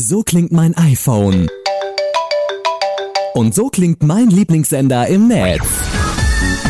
So klingt mein iPhone. Und so klingt mein Lieblingssender im Netz.